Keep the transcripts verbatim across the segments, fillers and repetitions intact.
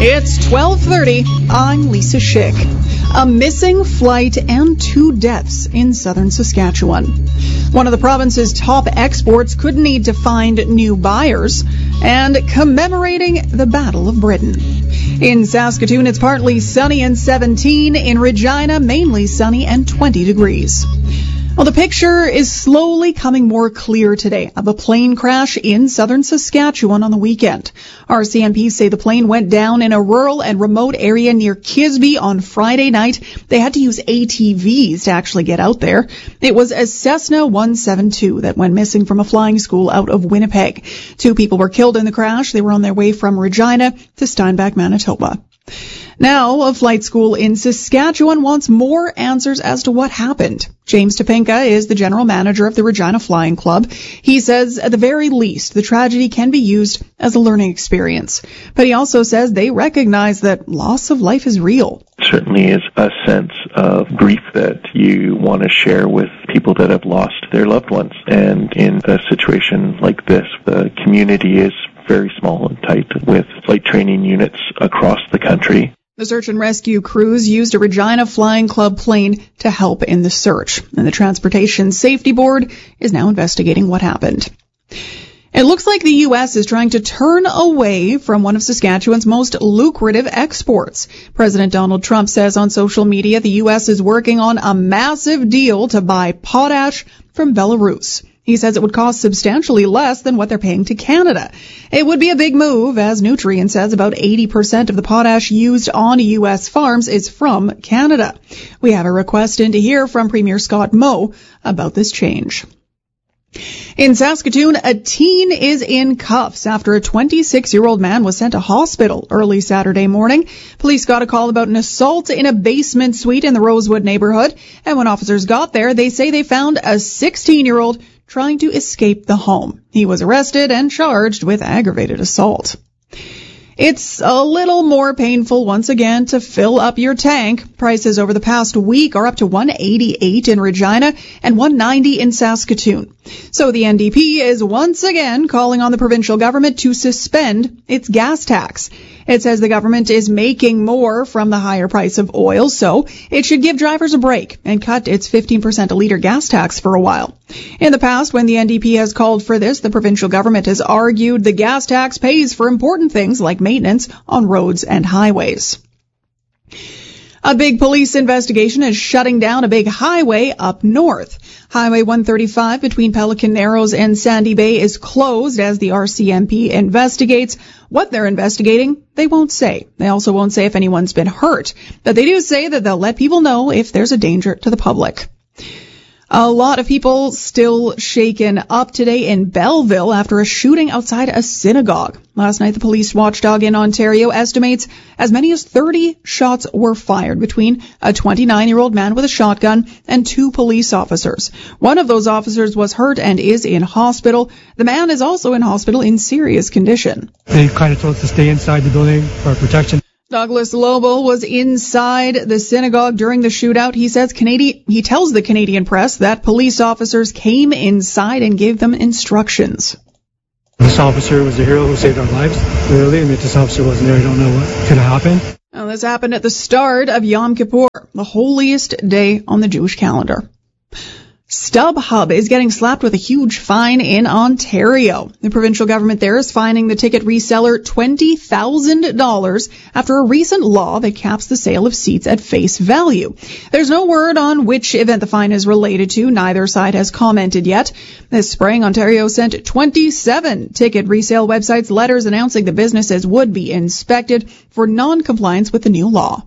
It's twelve thirty. I'm Lisa Schick. A missing flight and two deaths in southern Saskatchewan. One of the province's top exports could need to find new buyers, and commemorating the Battle of Britain. In Saskatoon, it's partly sunny and seventeen. In Regina, mainly sunny and twenty degrees. Well, the picture is slowly coming more clear today of a plane crash in southern Saskatchewan on the weekend. R C M P say the plane went down in a rural and remote area near Kisby on Friday night. They had to use A T Vs to actually get out there. It was a Cessna one seventy-two that went missing from a flying school out of Winnipeg. Two people were killed in the crash. They were on their way from Regina to Steinbach, Manitoba. Now, a flight school in Saskatchewan wants more answers as to what happened. James Topinka is the general manager of the Regina Flying Club. He says, at the very least, the tragedy can be used as a learning experience. But he also says they recognize that loss of life is real. Certainly is a sense of grief that you want to share with people that have lost their loved ones. And in a situation like this, the community is very small and tight with flight training units across the country. The search and rescue crews used a Regina Flying Club plane to help in the search, and the Transportation Safety Board is now investigating what happened. It looks like the U S is trying to turn away from one of Saskatchewan's most lucrative exports. President Donald Trump says on social media the U S is working on a massive deal to buy potash from Belarus. He says it would cost substantially less than what they're paying to Canada. It would be a big move, as Nutrien says about eighty percent of the potash used on U S farms is from Canada. We have a request in to hear from Premier Scott Moe about this change. In Saskatoon, a teen is in cuffs after a twenty-six-year-old man was sent to hospital early Saturday morning. Police got a call about an assault in a basement suite in the Rosewood neighborhood, and when officers got there, they say they found a sixteen-year-old trying to escape the home. He was arrested and charged with aggravated assault. It's a little more painful once again to fill up your tank. Prices over the past week are up to one eighty-eight in Regina and one ninety in Saskatoon. So the N D P is once again calling on the provincial government to suspend its gas tax. It says the government is making more from the higher price of oil, so it should give drivers a break and cut its fifteen percent a litre gas tax for a while. In the past, when the N D P has called for this, the provincial government has argued the gas tax pays for important things like maintenance on roads and highways. A big police investigation is shutting down a big highway up north. Highway one thirty-five between Pelican Narrows and Sandy Bay is closed as the R C M P investigates. What they're investigating, they won't say. They also won't say if anyone's been hurt. But they do say that they'll let people know if there's a danger to the public. A lot of people still shaken up today in Belleville after a shooting outside a synagogue. Last night, the police watchdog in Ontario estimates as many as thirty shots were fired between a twenty-nine-year-old man with a shotgun and two police officers. One of those officers was hurt and is in hospital. The man is also in hospital in serious condition. They kind of told us to stay inside the building for protection. Douglas Lobo was inside the synagogue during the shootout. He says Canadian, he tells the Canadian press that police officers came inside and gave them instructions. This officer was the hero who saved our lives. Clearly, and if this officer wasn't there, I don't know what could have happened. Now, this happened at the start of Yom Kippur, the holiest day on the Jewish calendar. StubHub is getting slapped with a huge fine in Ontario. The provincial government there is fining the ticket reseller twenty thousand dollars after a recent law that caps the sale of seats at face value. There's no word on which event the fine is related to. Neither side has commented yet. This spring, Ontario sent twenty-seven ticket resale websites letters announcing the businesses would be inspected for non-compliance with the new law.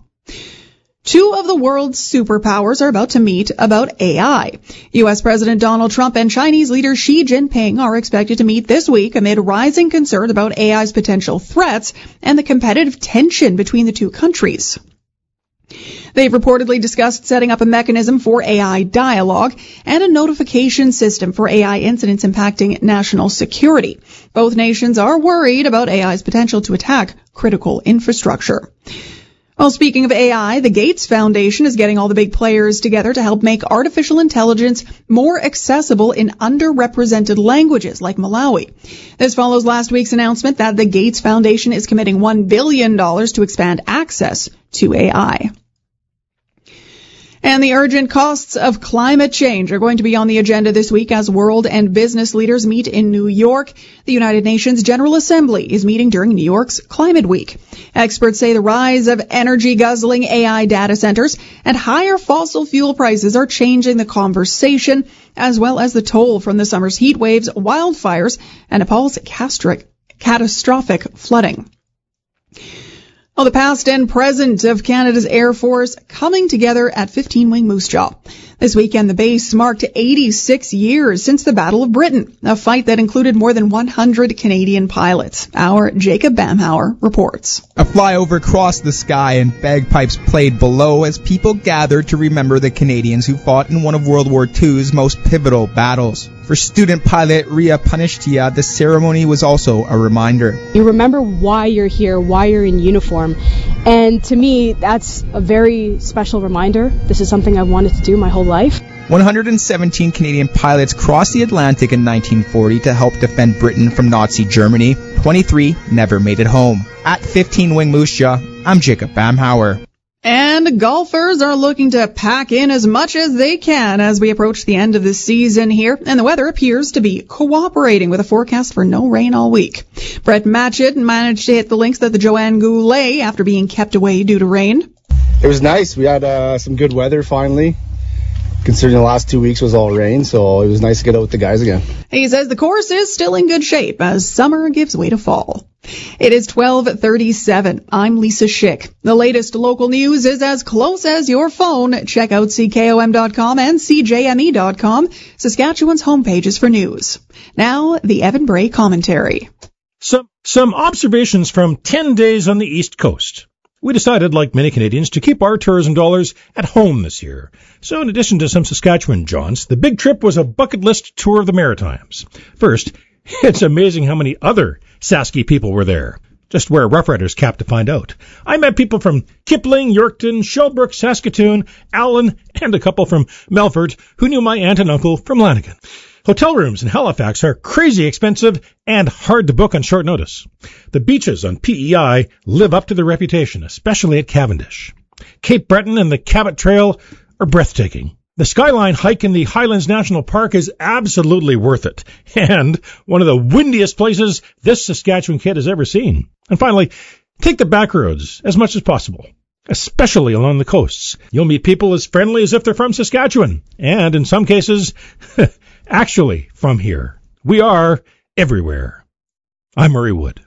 Two of the world's superpowers are about to meet about A I. U S President Donald Trump and Chinese leader Xi Jinping are expected to meet this week amid rising concern about A I's potential threats and the competitive tension between the two countries. They've reportedly discussed setting up a mechanism for A I dialogue and a notification system for A I incidents impacting national security. Both nations are worried about A I's potential to attack critical infrastructure. Well, speaking of A I, the Gates Foundation is getting all the big players together to help make artificial intelligence more accessible in underrepresented languages like Malawi. This follows last week's announcement that the Gates Foundation is committing one billion dollars to expand access to A I. And the urgent costs of climate change are going to be on the agenda this week as world and business leaders meet in New York. The United Nations General Assembly is meeting during New York's Climate Week. Experts say the rise of energy-guzzling A I data centers and higher fossil fuel prices are changing the conversation, as well as the toll from the summer's heat waves, wildfires, and Nepal's catastrophic flooding. Well, the past and present of Canada's Air Force coming together at fifteen Wing Moose Jaw. This weekend, the base marked eighty-six years since the Battle of Britain, a fight that included more than one hundred Canadian pilots. Our Jacob Bamhauer reports. A flyover crossed the sky and bagpipes played below as people gathered to remember the Canadians who fought in one of World War Two's most pivotal battles. For student pilot Ria Panishtia, the ceremony was also a reminder. You remember why you're here, why you're in uniform. And to me, that's a very special reminder. This is something I've wanted to do my whole life. one hundred seventeen Canadian pilots crossed the Atlantic in nineteen forty to help defend Britain from Nazi Germany. twenty-three never made it home. At fifteen Wing Moose Jaw, I'm Jacob Bamhauer. And golfers are looking to pack in as much as they can as we approach the end of the season here, and the weather appears to be cooperating with a forecast for no rain all week. Brett Matchett managed to hit the links at the Joanne Goulet after being kept away due to rain. It was nice. We had uh, some good weather finally, considering the last two weeks was all rain, so it was nice to get out with the guys again. He says the course is still in good shape as summer gives way to fall. It is twelve thirty-seven. I'm Lisa Schick. The latest local news is as close as your phone. Check out C K O M dot com and C J M E dot com, Saskatchewan's homepages for news. Now, the Evan Bray commentary. Some, some observations from ten days on the East Coast. We decided, like many Canadians, to keep our tourism dollars at home this year. So in addition to some Saskatchewan jaunts, the big trip was a bucket list tour of the Maritimes. First, it's amazing how many other Sasky people were there. Just wear a Rough Riders cap to find out. I met people from Kipling, Yorkton, Shellbrook, Saskatoon, Allen, and a couple from Melfort who knew my aunt and uncle from Lanigan. Hotel rooms in Halifax are crazy expensive and hard to book on short notice. The beaches on P E I live up to their reputation, especially at Cavendish. Cape Breton and the Cabot Trail are breathtaking. The Skyline hike in the Highlands National Park is absolutely worth it, and one of the windiest places this Saskatchewan kid has ever seen. And finally, take the back roads as much as possible, especially along the coasts. You'll meet people as friendly as if they're from Saskatchewan, and in some cases, actually from here. We are everywhere. I'm Murray Wood.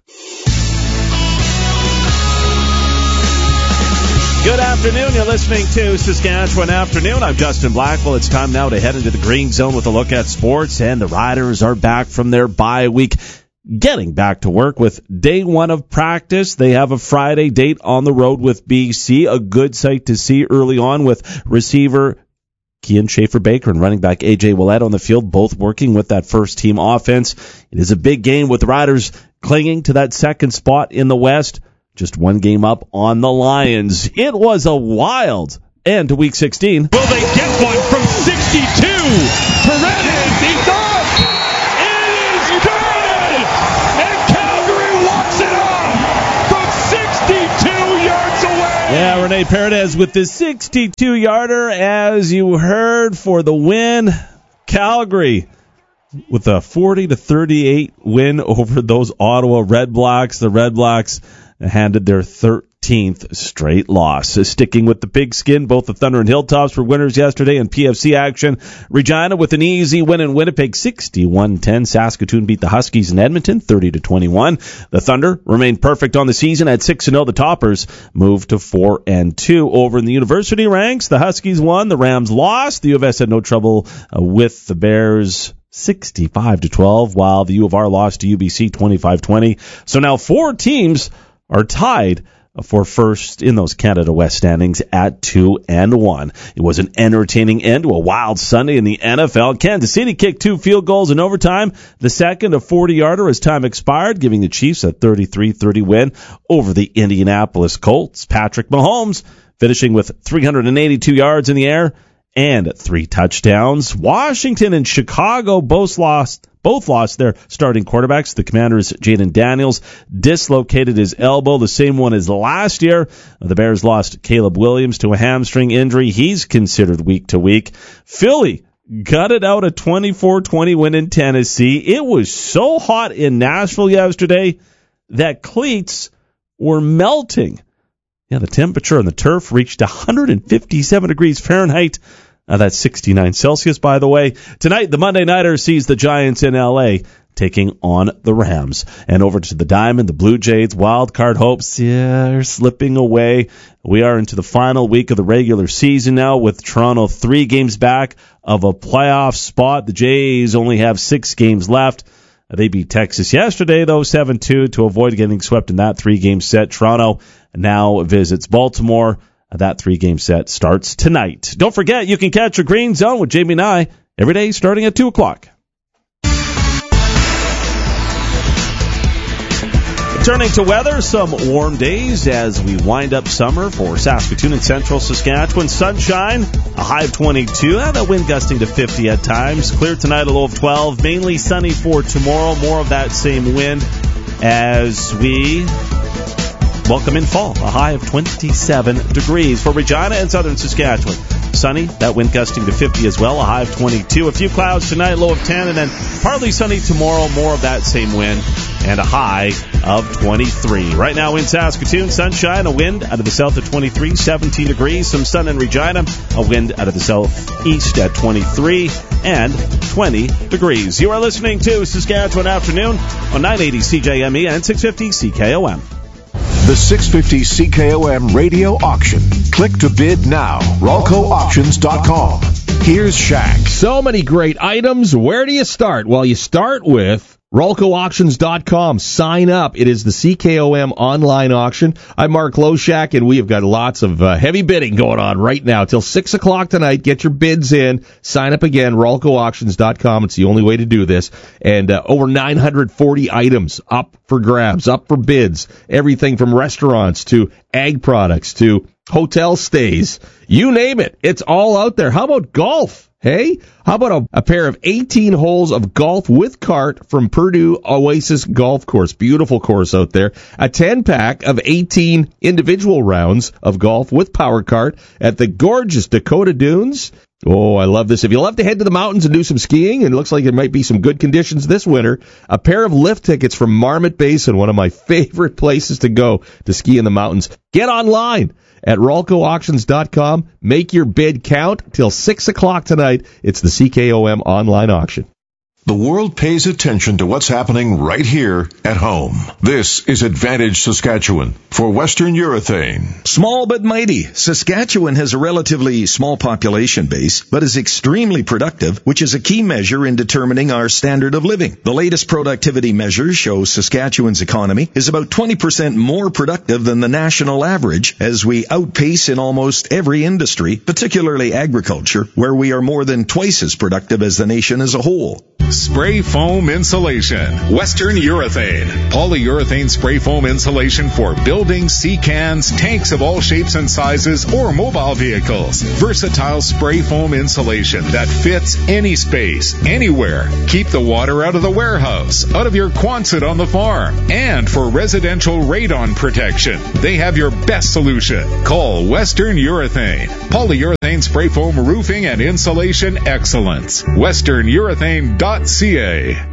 Good afternoon. You're listening to Saskatchewan Afternoon. I'm Justin Blackwell. It's time now to head into the green zone with a look at sports, and the Riders are back from their bye week, getting back to work with day one of practice. They have a Friday date on the road with B C, a good sight to see early on with receiver Kian Schaefer-Baker and running back A J Willett on the field, both working with that first-team offense. It is a big game with the Riders clinging to that second spot in the West. Just one game up on the Lions. It was a wild end to Week sixteen. Will they get one from sixty-two? Paredes, he's up! It is good! And Calgary walks it off from sixty-two yards away! Yeah, Rene Paredes with the sixty-two-yarder, as you heard, for the win. Calgary with a forty to thirty-eight win over those Ottawa Red Blacks. The Red Blacks handed their thirteenth straight loss. Sticking with the pigskin, both the Thunder and Hilltops were winners yesterday in P F C action. Regina with an easy win in Winnipeg, sixty-one ten. Saskatoon beat the Huskies in Edmonton, thirty to twenty-one. The Thunder remained perfect on the season at six and oh. The Toppers moved to four and two. Over in the university ranks, the Huskies won, the Rams lost. The U of S had no trouble uh, with the Bears, sixty-five to twelve, while the U of R lost to U B C twenty-five twenty. So now four teams are tied for first in those Canada West standings at two and one. It was an entertaining end to a wild Sunday in the N F L. Kansas City kicked two field goals in overtime, the second a forty-yarder as time expired, giving the Chiefs a thirty-three thirty win over the Indianapolis Colts. Patrick Mahomes finishing with three hundred eighty-two yards in the air and three touchdowns. Washington and Chicago both lost both lost their starting quarterbacks. The Commanders' Jaden Daniels dislocated his elbow, the same one as last year. The Bears lost Caleb Williams to a hamstring injury. He's considered week to week. Philly gutted out a twenty-four twenty win in Tennessee. It was so hot in Nashville yesterday that cleats were melting. Yeah, the temperature on the turf reached one hundred fifty-seven degrees Fahrenheit. Uh, that's sixty-nine Celsius, by the way. Tonight, the Monday Nighter sees the Giants in L A taking on the Rams. And over to the Diamond, the Blue Jays wild card hopes, yeah, are slipping away. We are into the final week of the regular season now, with Toronto three games back of a playoff spot. The Jays only have six games left. They beat Texas yesterday, though, seven two to avoid getting swept in that three-game set. Toronto now visits Baltimore. That three-game set starts tonight. Don't forget, you can catch a Green Zone with Jamie and I every day starting at two o'clock. Turning to weather, some warm days as we wind up summer for Saskatoon and central Saskatchewan. Sunshine, a high of twenty-two, and a wind gusting to fifty at times. Clear tonight, a low of twelve. Mainly sunny for tomorrow. More of that same wind as we welcome in fall, a high of twenty-seven degrees. For Regina and southern Saskatchewan, sunny, that wind gusting to fifty as well, a high of twenty-two. A few clouds tonight, low of ten, and then partly sunny tomorrow, more of that same wind, and a high of twenty-three. Right now in Saskatoon, sunshine, a wind out of the south at twenty-three, seventeen degrees. Some sun in Regina, a wind out of the southeast at twenty-three and twenty degrees. You are listening to Saskatchewan Afternoon on nine eighty C J M E and six fifty C K O M. The six fifty C K O M radio auction. Click to bid now. Ralco Auctions dot com. Here's Shaq. So many great items. Where do you start? Well, you start with Ralco Auctions dot com. Sign up. It is the C K O M online auction. I'm Mark Loshak, and we have got lots of uh, heavy bidding going on right now till six o'clock tonight. Get your bids in. Sign up again, Ralco Auctions dot com. It's the only way to do this. And uh, over nine hundred forty items up for grabs, up for bids. Everything from restaurants to ag products to hotel stays. You name it. It's all out there. How about golf? Hey, how about a, a pair of eighteen holes of golf with cart from Purdue Oasis Golf Course? Beautiful course out there. A ten-pack of eighteen individual rounds of golf with power cart at the gorgeous Dakota Dunes. Oh, I love this. If you love to head to the mountains and do some skiing, and it looks like there might be some good conditions this winter, a pair of lift tickets from Marmot Basin, one of my favorite places to go to ski in the mountains. Get online at Ralco Auctions dot com. Make your bid count till six o'clock tonight. It's the C K O M online auction. The world pays attention to what's happening right here at home. This is Advantage Saskatchewan for Western Urethane. Small but mighty, Saskatchewan has a relatively small population base, but is extremely productive, which is a key measure in determining our standard of living. The latest productivity measures show Saskatchewan's economy is about twenty percent more productive than the national average, as we outpace in almost every industry, particularly agriculture, where we are more than twice as productive as the nation as a whole. Spray foam insulation. Western Urethane. Polyurethane spray foam insulation for buildings, sea cans, tanks of all shapes and sizes, or mobile vehicles. Versatile spray foam insulation that fits any space, anywhere. Keep the water out of the warehouse, out of your Quonset on the farm. And for residential radon protection, they have your best solution. Call Western Urethane. Polyurethane spray foam roofing and insulation excellence. Western Urethane dot C A.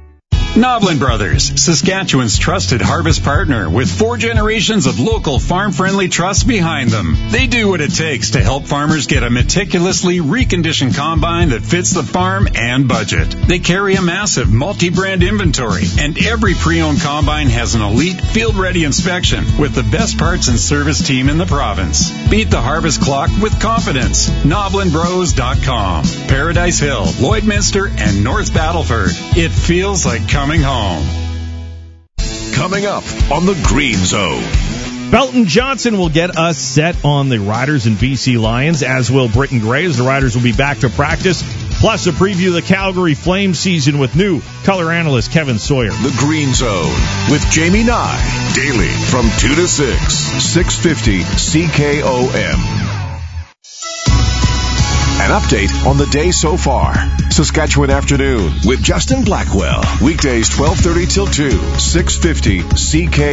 Noblin Brothers, Saskatchewan's trusted harvest partner with four generations of local farm-friendly trust behind them. They do what it takes to help farmers get a meticulously reconditioned combine that fits the farm and budget. They carry a massive multi-brand inventory, and every pre-owned combine has an elite field-ready inspection with the best parts and service team in the province. Beat the harvest clock with confidence. Noblin Bros dot com. Paradise Hill, Lloydminster, and North Battleford. It feels like coming home. Coming up on the Green Zone. Belton Johnson will get us set on the Riders and B C Lions, as will Britton Gray, as the Riders will be back to practice. Plus, a preview of the Calgary Flames season with new color analyst Kevin Sawyer. The Green Zone with Jamie Nye, daily from two to six, six fifty C K O M. An update on the day so far. Saskatchewan Afternoon with Justin Blackwell. Weekdays twelve thirty till two, six fifty C K O M.